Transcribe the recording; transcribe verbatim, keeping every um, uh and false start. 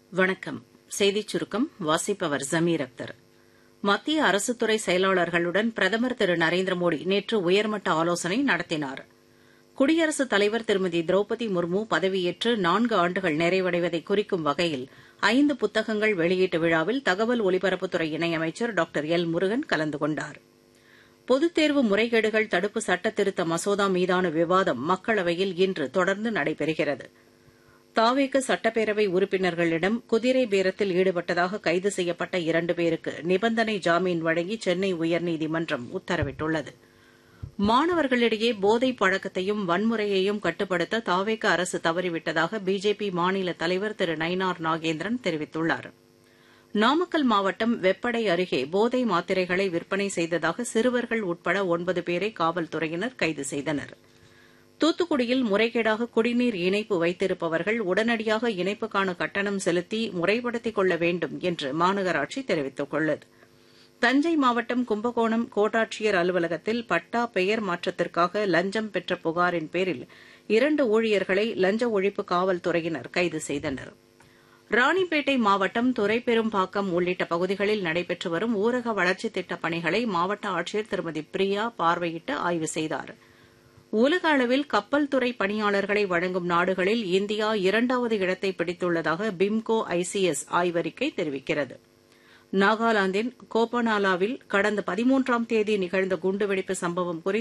வணக்கம். செய்திச் சுருக்கம் வாசிப்பவர் ஜமீர் அக்தர். மத்திய அரசுத்துறை செயலாளர்களுடன் பிரதமர் திரு நரேந்திர மோடி நேற்று உயர்மட்ட ஆலோசனை நடத்தினார். குடியரசுத் தலைவர் திருமதி திரௌபதி முர்மு பதவியேற்று நான்கு ஆண்டுகள் நிறைவடைவதை குறிக்கும் வகையில் ஐந்து புத்தகங்கள் வெளியீட்டு விழாவில் தகவல் ஒலிபரப்புத்துறை இணையமைச்சர் டாக்டர் எல் முருகன் கலந்து கொண்டார். பொதுத் தேர்வு முறைகேடுகள் தடுப்பு சட்டத்திருத்த மசோதா மீதான விவாதம் மக்களவையில் இன்று தொடர்ந்து நடைபெறுகிறது. தாவேக சட்டப்பேரவை உறுப்பினர்களிடம் குதிரை பேரத்தில் ஈடுபட்டதாக கைது செய்யப்பட்ட இரண்டு பேருக்கு நிபந்தனை ஜாமீன் வழங்கி சென்னை உயர்நீதிமன்றம் உத்தரவிட்டுள்ளது. மாணவர்களிடையே போதைப் பழக்கத்தையும் வன்முறையையும் கட்டுப்படுத்த தாவேக அரசு தவறிவிட்டதாக பிஜேபி மாநில தலைவர் திரு நயினார் நாகேந்திரன் தெரிவித்துள்ளார். நாமக்கல் மாவட்டம் வெப்படை அருகே போதை மாத்திரைகளை விற்பனை செய்ததாக சிறுவர்கள் உட்பட ஒன்பது பேரை காவல்துறையினர் கைது செய்தனர். தூத்துக்குடியில் முறைகேடாக குடிநீர் இணைப்பு வைத்திருப்பவர்கள் உடனடியாக இணைப்புக்கான கட்டணம் செலுத்தி முறைப்படுத்திக் கொள்ள வேண்டும் என்று மாநகராட்சி தெரிவித்துள்ளது. தஞ்சை மாவட்டம் கும்பகோணம் கோட்டாட்சியர் அலுவலகத்தில் பட்டா பெயர் மாற்றத்திற்காக லஞ்சம் பெற்ற புகாரின் பேரில் இரண்டு ஊழியர்களை லஞ்ச ஒழிப்பு காவல்துறையினர் கைது செய்தனர். ராணிப்பேட்டை மாவட்டம் துரைப்பெரும்பாக்கம் உள்ளிட்ட பகுதிகளில் நடைபெற்று வரும் ஊரக வளர்ச்சித் திட்டப் பணிகளை மாவட்ட ஆட்சியர் திருமதி பிரியா பார்வையிட்டு ஆய்வு செய்தார். உலக அளவில் கப்பல் துறை பணியாளர்களை வழங்கும் நாடுகளில் இந்தியா இரண்டாவது இடத்தை பிடித்துள்ளதாக பிம்கோ ஐசிஎஸ் ஆய்வறிக்கை தெரிவிக்கிறது. நாகாலாந்தின் கோபனாலாவில் கடந்த பதிமூன்றாம் தேதி நிகழ்ந்த குண்டுவெடிப்பு சம்பவம் குறித்து